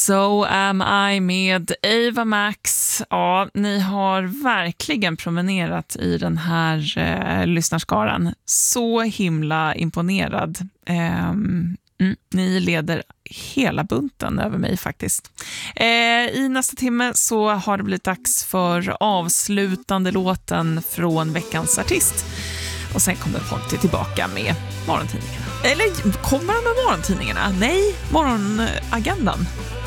So am I med Ava Max. Ja, ni har verkligen promenerat i den här lyssnarskaran. Så himla imponerad. Ni leder hela bunten över mig faktiskt. I nästa timme så har det blivit dags för avslutande låten från veckans artist. Och sen kommer Ponty tillbaka med morgontidningarna. Eller kommer han med morgontidningarna? Nej, morgonagendan.